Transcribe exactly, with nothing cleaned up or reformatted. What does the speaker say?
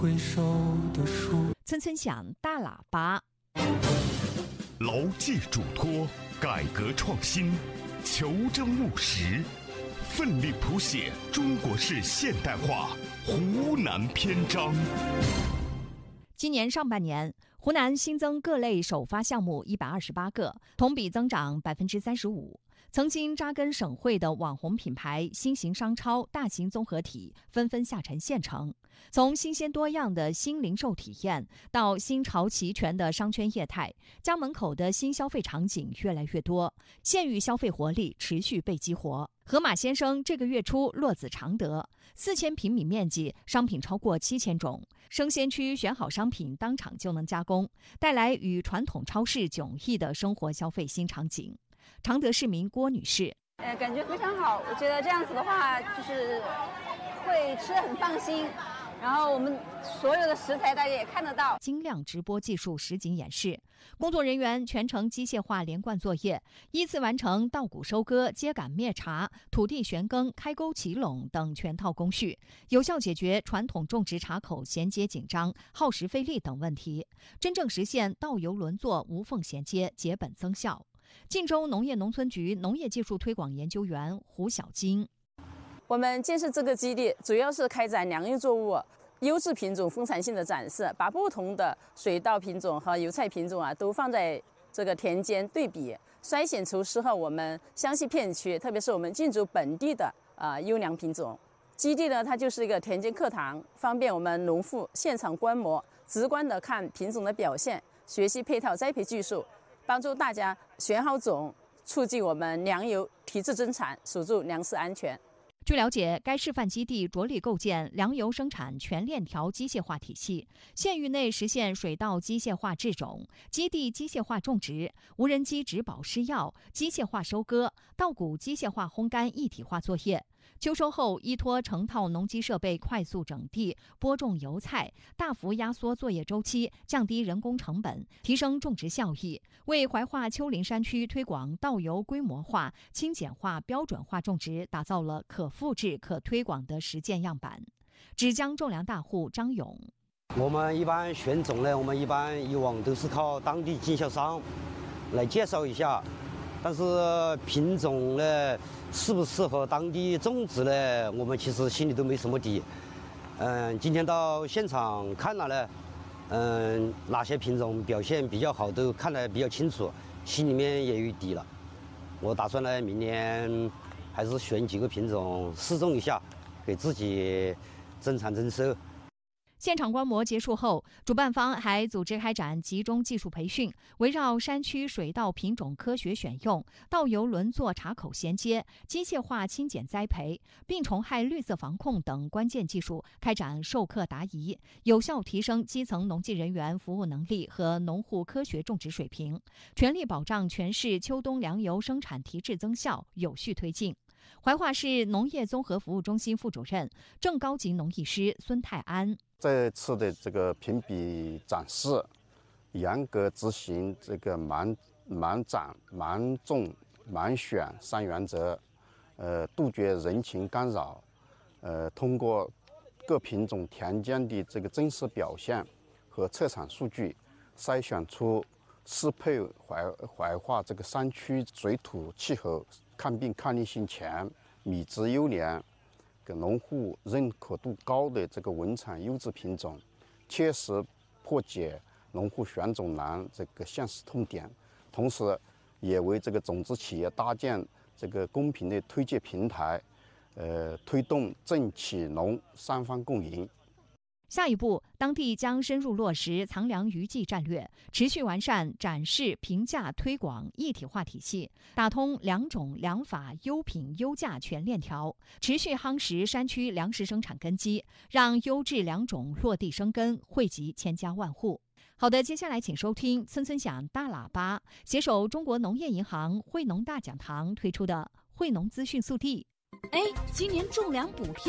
回首的树， 村村响大喇叭， 牢记嘱托，改革创新，求真务实，奋力谱写中国式现代化湖南篇章。 今年上半年，湖南新增各类首发项目一百二十八个，同比增长百分之三十五。曾经扎根省会的网红品牌、新型商超、大型综合体纷纷下沉县城。从新鲜多样的新零售体验到新潮齐全的商圈业态，家门口的新消费场景越来越多，县域消费活力持续被激活。河马先生这个月初落子常德，四千平米面积，商品超过七千种，生鲜区选好商品当场就能加工，带来与传统超市迥异的生活消费新场景。常德市民郭女士， 呃，感觉非常好，我觉得这样子的话，就是会吃得很放心。然后我们所有的食材大家也看得到， 精亮直播技术实景演示，工作人员全程机械化连贯作业，依次完成稻谷收割、秸秆灭茬、土地旋耕、开沟起垄等全套工序，有效解决传统种植茬口衔接紧张、耗时费力等问题，真正实现稻油轮作无缝衔接、节本增效。晋州农业农村局农业技术推广研究员胡小金， 我们建设这个基地主要是开展粮油作物优质品种丰产性的展示，把不同的水稻品种和油菜品种啊都放在这个田间对比，筛选出适合我们湘西片区，特别是我们晋州本地的啊、呃、优良品种。基地呢，它就是一个田间课堂，方便我们农户现场观摩，直观的看品种的表现，学习配套栽培技术，帮助大家选好种，促进我们粮油提质增产，守住粮食安全。 据了解，该示范基地着力构建粮油生产全链条机械化体系，县域内实现水稻机械化制种、基地机械化种植、无人机植保施药、机械化收割、稻谷机械化烘干一体化作业。秋收后，依托成套农机设备快速整地、播种油菜，大幅压缩作业周期，降低人工成本，提升种植效益，为怀化丘陵山区推广稻油规模化、轻简化、标准化种植打造了可复制、可推广的实践样板。芷江种粮大户张勇， 我们一般选种呢，我们一般以往都是靠当地经销商来介绍一下，但是品种呢适不适合当地种植呢，我们其实心里都没什么底。嗯，今天到现场看了呢，嗯，哪些品种表现比较好都看得比较清楚，心里面也有底了。我打算呢，明年还是选几个品种试种一下，给自己增产增收。 现场观摩结束后，主办方还组织开展集中技术培训，围绕山区水稻品种科学选用、稻油轮作茬口衔接、机械化轻减栽培、病虫害绿色防控等关键技术开展授课答疑，有效提升基层农技人员服务能力和农户科学种植水平，全力保障全市秋冬粮油生产提质增效，有序推进。怀化市农业综合服务中心副主任、正高级农艺师孙泰安， 这次的这个评比展示，严格执行这个盲盲展、盲种、盲选三原则，呃，杜绝人情干扰，呃，通过各品种田间的这个真实表现和测产数据，筛选出适配怀怀化这个山区水土气候、抗病抗逆性强、米质优良、给农户认可度高的这个稳产优质品种，切实破解农户选种难这个现实痛点，同时也为这个种子企业搭建这个公平的推介平台，呃，推动政企农三方共赢。 下一步，当地将深入落实藏粮余记战略，持续完善展示、评价、推广一体化体系，打通粮种、粮法、优品、优价全链条，持续夯实山区粮食生产根基，让优质粮种落地生根，惠及千家万户。好的，接下来请收听村村响大喇叭，携手中国农业银行惠农大讲堂推出的惠农资讯速递。 哎，今年种粮补贴